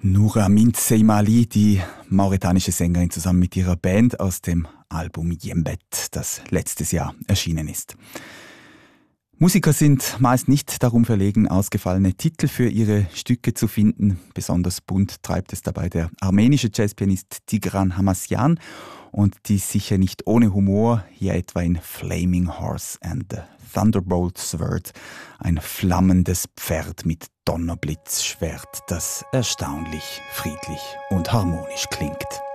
Noura Mintze-Imali, die mauretanische Sängerin, zusammen mit ihrer Band aus dem Album Yembet, das letztes Jahr erschienen ist. Musiker sind meist nicht darum verlegen, ausgefallene Titel für ihre Stücke zu finden. Besonders bunt treibt es dabei der armenische Jazzpianist Tigran Hamasyan und die sicher nicht ohne Humor hier etwa in Flaming Horse and the Thunderbolt Sword, ein flammendes Pferd mit Donnerblitzschwert, das erstaunlich friedlich und harmonisch klingt.